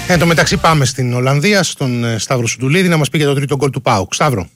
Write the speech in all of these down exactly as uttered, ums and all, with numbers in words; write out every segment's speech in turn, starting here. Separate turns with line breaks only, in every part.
Εν τω μεταξύ πάμε στην Ολλανδία, στον Σταύρο Σουντουλίδη, να μας πει για το τρίτο γκολ του ΠΑΟΚ. Σταύρο.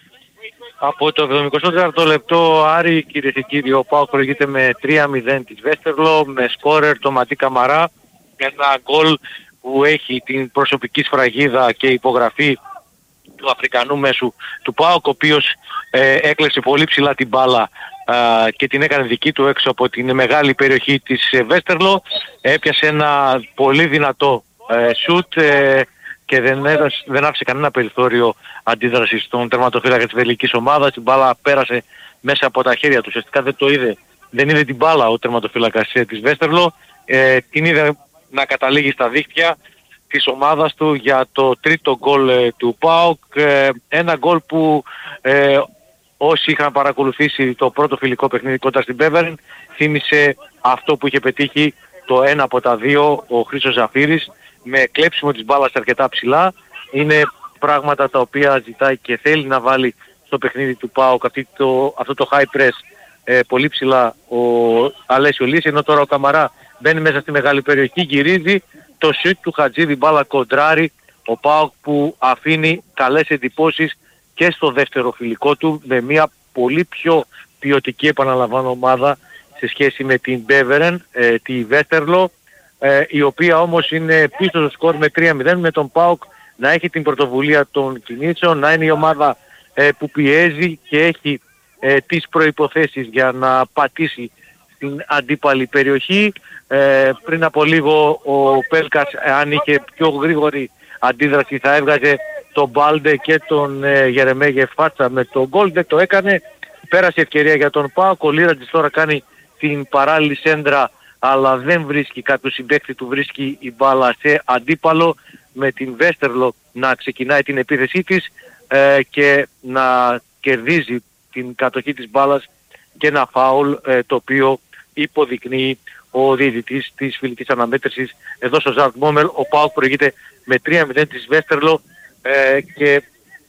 Από το εβδομηκοστό τέταρτο λεπτό, Άρη, κυρίες και κύριοι, ο ΠΑΟΚ προηγείται με τρία μηδέν της Βέστερλο, με σκόρερ το Ματί Καμαρά. Ένα γκολ που έχει την προσωπική σφραγίδα και υπογραφή του Αφρικανού μέσου του ΠΑΟΚ, ο οποίος ε, έκλεψε πολύ ψηλά την μπάλα ε, και την έκανε δική του έξω από την μεγάλη περιοχή της ε, Βέστερλο. Έπιασε ένα πολύ δυνατό ε, σουτ ε, και δεν, έδωσε, δεν άφησε κανένα περιθώριο αντίδρασης στον τερματοφύλακα της βελγικής ομάδας. Η μπάλα πέρασε μέσα από τα χέρια του. Ουσιαστικά δεν το είδε. Δεν είδε την μπάλα ο τερματοφύλακας ε, της Βέστερλο. Ε, την είδε να καταλήγει στα δίχτυα της ομάδας του για το τρίτο γκολ ε, του ΠΑΟΚ. Ε, ένα γκολ που ε, όσοι είχαν παρακολουθήσει το πρώτο φιλικό παιχνίδι κοντά στην Μπέβερν θύμισε αυτό που είχε πετύχει το ένα από τα δύο ο Χρήστος Ζαφύρης, με κλέψιμο της μπάλας αρκετά ψηλά. Είναι πράγματα τα οποία ζητάει και θέλει να βάλει στο παιχνίδι του ΠΑΟΚ, το, αυτό το high press ε, πολύ ψηλά ο Αλέσιο Λύση, ενώ τώρα ο Καμαρά μπαίνει μέσα στη μεγάλη περιοχή, γυρίζει το σουτ του Χατζίδη, μπάλα κοντράρι, ο ΠΑΟΚ που αφήνει καλές εντυπώσεις και στο δεύτερο φιλικό του, με μια πολύ πιο ποιοτική, επαναλαμβάνω, ομάδα σε σχέση με την Μπέβερεν, ε, τη Βέστερλο, ε, η οποία όμως είναι πίσω στο σκορ με τρία μηδέν, με τον ΠΑΟΚ να έχει την πρωτοβουλία των κινήσεων, να είναι η ομάδα ε, που πιέζει και έχει ε, τις προϋποθέσεις για να πατήσει στην αντίπαλη περιοχή. Ε, πριν από λίγο ο Πέλκας, αν είχε πιο γρήγορη αντίδραση, θα έβγαζε τον Μπάλντε και τον ε, Γερεμέγε φάτσα με τον γκολ. Δεν το έκανε. Πέρασε ευκαιρία για τον ΠΑΟΚ. Ο Λίρατζης τώρα κάνει την παράλληλη σέντρα, αλλά δεν βρίσκει κάποιο συμπαίκτη του, βρίσκει η μπάλα σε αντίπαλο, με την Βέστερλο να ξεκινάει την επίθεσή της ε, και να κερδίζει την κατοχή της μπάλας και ένα φάουλ ε, το οποίο υποδεικνύει ο διαιτητής της φιλικής αναμέτρησης εδώ στο Ζαρτ Μόμελ. Ο ΠΑΟΚ προηγείται με τρία μηδέν της Βέστερλο ε, και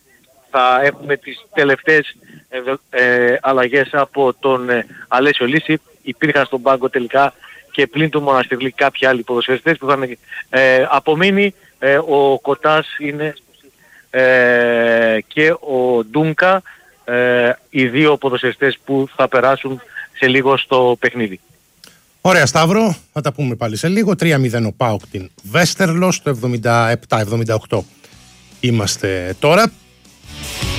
θα έχουμε τις τελευταίες ε, ε, αλλαγές από τον ε, Αλέσιο Λύση. Υπήρχαν στον πάγκο τελικά και πλην του Μοναστηρλή κάποιοι άλλοι ποδοσφαιριστές που θα ε, απομείνει. Ε, ο Κοτάς είναι ε, και ο Ντούνκα, ε, οι δύο ποδοσφαιριστές που θα περάσουν σε λίγο στο παιχνίδι.
Ωραία, Σταύρο, θα τα πούμε πάλι σε λίγο. τρία μηδέν ο ΠΑΟΚ την Βέστερλο, στο εβδομήντα επτά εβδομήντα οκτώ είμαστε τώρα.